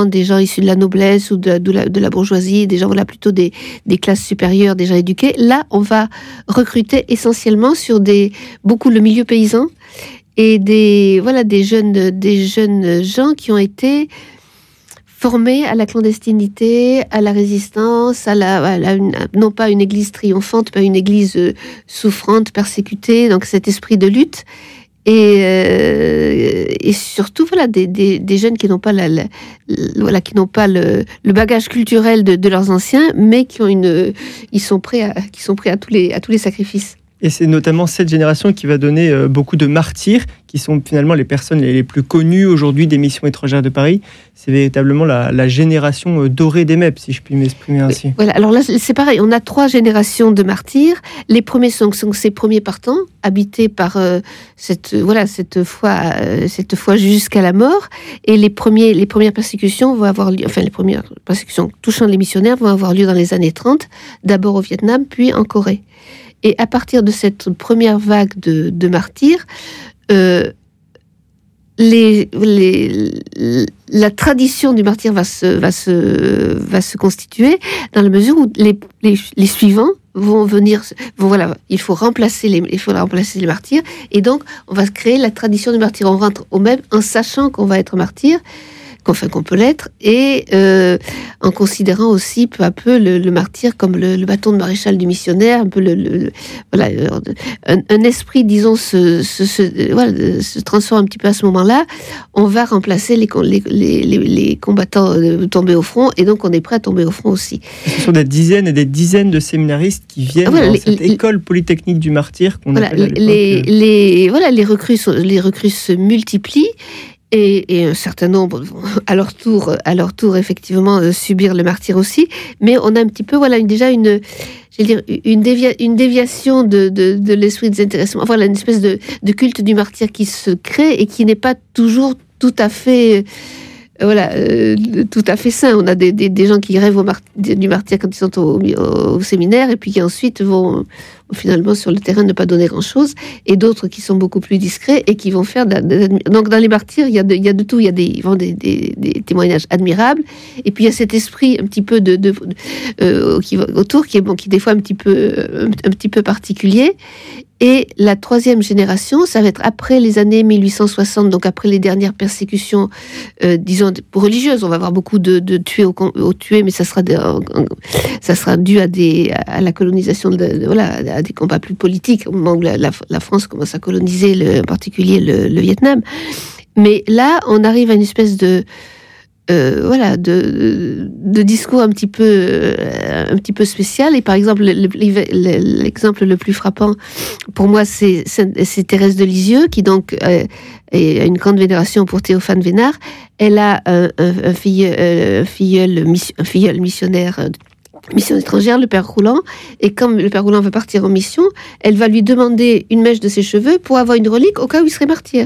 souvent des gens issus de la noblesse ou de la bourgeoisie, des gens plutôt des classes supérieures, déjà éduqués. Là, on va recruter essentiellement sur beaucoup le milieu paysan et des jeunes gens qui ont été formés à la clandestinité, à la résistance, non pas une église triomphante, pas une église souffrante, persécutée, donc cet esprit de lutte. Et surtout des jeunes qui n'ont pas le bagage culturel de leurs anciens, mais qui sont prêts à tous les sacrifices. Et c'est notamment cette génération qui va donner beaucoup de martyrs, qui sont finalement les personnes les plus connues aujourd'hui des missions étrangères de Paris. C'est véritablement la génération dorée des MEP, si je puis m'exprimer ainsi. Voilà, alors là, c'est pareil, on a 3 générations de martyrs. Les premiers sont ces premiers partants, habités par cette foi jusqu'à la mort. Et les premières persécutions vont avoir lieu, les premières persécutions touchant les missionnaires vont avoir lieu dans les années 30, d'abord au Vietnam, puis en Corée. Et à partir de cette première vague de martyrs, la tradition du martyr va se constituer dans la mesure où les suivants vont venir. Il faut remplacer les martyrs, et donc on va créer la tradition du martyr. On rentre au même en sachant qu'on va être martyr, qu'on peut l'être, et en considérant aussi peu à peu le martyr comme le bâton de maréchal du missionnaire, un peu un esprit, disons, se transforme un petit peu à ce moment-là. On va remplacer les combattants tombés au front, et donc on est prêt à tomber au front aussi. Ce sont des dizaines et des dizaines de séminaristes qui viennent dans cette école polytechnique du martyr qu'on appelle les recrues se multiplient. Et un certain nombre vont à leur tour effectivement subir le martyre aussi, mais on a un petit peu une déviation de l'esprit de désintéressement, une espèce de culte du martyr qui se crée et qui n'est pas toujours tout à fait sain. On a des gens qui rêvent du martyr quand ils sont au séminaire, et puis qui ensuite vont finalement sur le terrain ne pas donner grand-chose, et d'autres qui sont beaucoup plus discrets et qui vont faire donc dans les martyrs il y a de tout. Il y a des témoignages admirables, et puis il y a cet esprit un petit peu qui va autour, qui des fois un petit peu particulier. Et la 3e génération, ça va être après les années 1860, donc après les dernières persécutions, disons, religieuses. On va avoir beaucoup de tués, mais ça sera dû à la colonisation, à des combats plus politiques, au moment où la France commence à coloniser, en particulier le Vietnam. Mais là, on arrive à une espèce de discours un petit peu spécial. Et par exemple, l'exemple le plus frappant pour moi, c'est Thérèse de Lisieux, qui donc a une grande vénération pour Théophane Vénard. Elle a un filleul missionnaire, mission étrangère, le père Roulant, et comme le père Roulant va partir en mission, elle va lui demander une mèche de ses cheveux pour avoir une relique au cas où il serait martyr.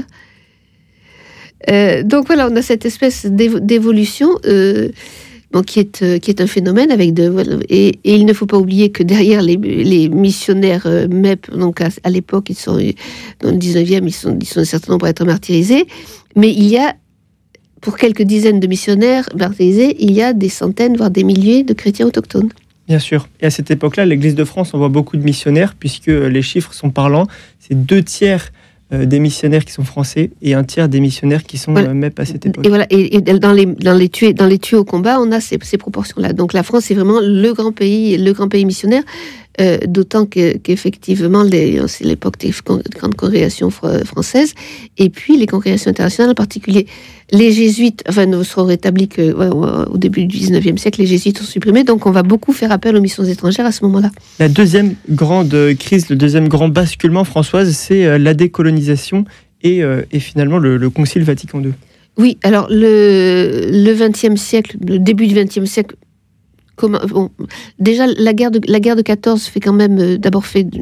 Donc on a cette espèce d'évolution qui est un phénomène et il ne faut pas oublier que derrière les missionnaires MEP, donc à l'époque, ils sont dans le 19e, ils sont un certain nombre à être martyrisés, mais il y a, pour quelques dizaines de missionnaires martyrisés, il y a des centaines, voire des milliers de chrétiens autochtones. Bien sûr. Et à cette époque-là, l'Église de France envoie beaucoup de missionnaires, puisque les chiffres sont parlants. C'est 2/3 des missionnaires qui sont français et 1/3 des missionnaires qui sont MEP à cette époque. Et dans les tués au combat, on a ces proportions-là. Donc la France est vraiment le grand pays missionnaire, d'autant qu'effectivement, c'est l'époque des grandes congrégations françaises, et puis les congrégations internationales, en particulier les jésuites, ne seront rétablis qu'au début du 19e siècle, les jésuites sont supprimés, donc on va beaucoup faire appel aux missions étrangères à ce moment-là. La deuxième grande crise, le deuxième grand basculement, Françoise, c'est la décolonisation et finalement le Concile Vatican II. Oui, alors le 20e siècle, le début du 20e siècle, déjà la guerre de 14 fait quand même d'abord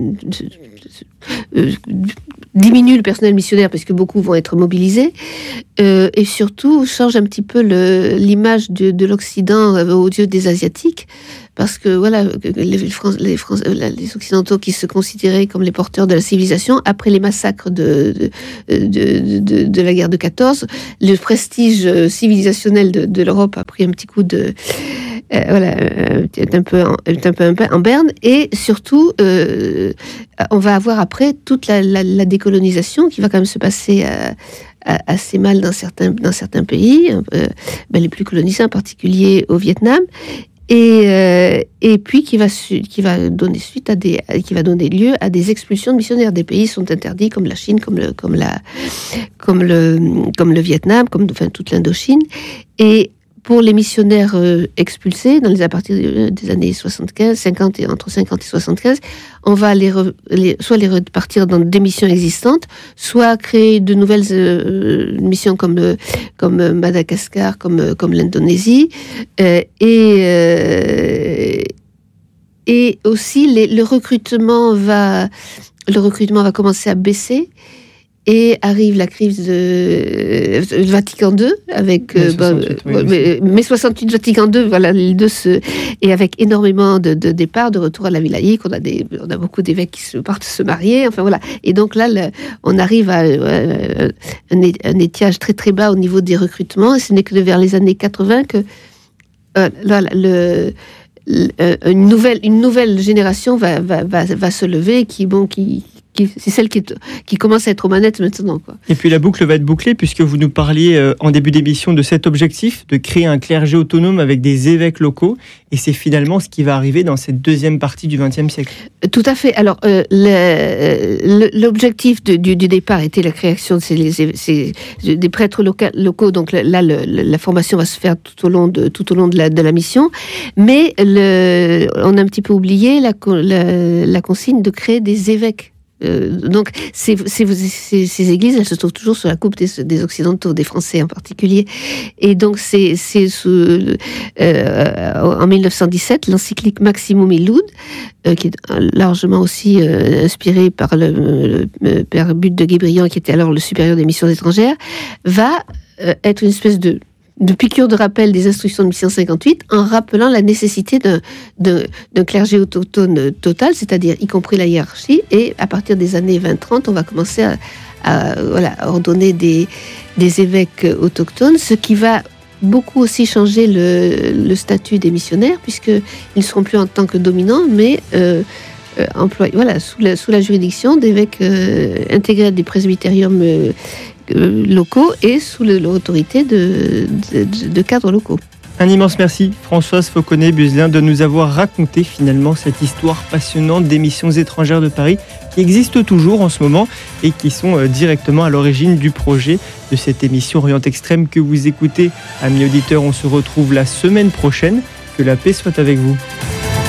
diminue le personnel missionnaire parce que beaucoup vont être mobilisés et surtout change un petit peu l'image de l'Occident aux yeux des Asiatiques, parce que voilà, les Occidentaux qui se considéraient comme les porteurs de la civilisation, après les massacres de la guerre de 14, le prestige civilisationnel de l'Europe a pris un petit coup est un peu en berne, et surtout on va avoir après toute la décolonisation qui va quand même se passer assez mal dans certains pays, les plus colonisés, en particulier au Vietnam. Et puis qui va donner lieu à des expulsions de missionnaires. Des pays sont interdits comme la Chine, comme le Vietnam, enfin toute l'Indochine. Et pour les missionnaires expulsés à partir des années 50 et entre 50 et 75, on va soit les repartir dans des missions existantes, soit créer de nouvelles missions comme Madagascar, comme l'Indonésie, et aussi le recrutement va commencer à baisser. Et arrive la crise de Vatican II avec mai 68 Vatican II, voilà, les deux et avec énormément de départs, de retour à la vie laïque. On a beaucoup d'évêques qui partent se marier, enfin voilà. Et donc là, on arrive à un étiage très très bas au niveau des recrutements. Et ce n'est que vers les années 80 que une nouvelle génération va se lever, c'est celle qui commence à être aux manettes maintenant, quoi. Et puis la boucle va être bouclée, puisque vous nous parliez en début d'émission de cet objectif de créer un clergé autonome avec des évêques locaux, et c'est finalement ce qui va arriver dans cette deuxième partie du XXe siècle. Tout à fait. Alors l'objectif du départ était la création de des prêtres locaux. Donc là, la formation va se faire tout au long de la mission, mais on a un petit peu oublié la consigne de créer des évêques. Donc ces églises, elles se trouvent toujours sous la coupe des Occidentaux, des Français en particulier. Et donc c'est en 1917 l'encyclique Maximum Illud, qui est largement aussi inspirée par le père But de Guébriant, qui était alors le supérieur des missions étrangères, va être une espèce de piqûre de rappel des instructions de 1658, en rappelant la nécessité d'un clergé autochtone total, c'est-à-dire y compris la hiérarchie. Et à partir des années 20-30, on va commencer à ordonner des évêques autochtones, ce qui va beaucoup aussi changer le statut des missionnaires, puisqu'ils ne seront plus en tant que dominants, mais employés, sous la juridiction d'évêques intégrés à des presbytériums locaux et sous l'autorité de cadres locaux. Un immense merci, Françoise Fauconnet-Buzelin, de nous avoir raconté finalement cette histoire passionnante des missions étrangères de Paris qui existent toujours en ce moment et qui sont directement à l'origine du projet de cette émission Orient Extrême que vous écoutez. Amis auditeurs, on se retrouve la semaine prochaine. Que la paix soit avec vous.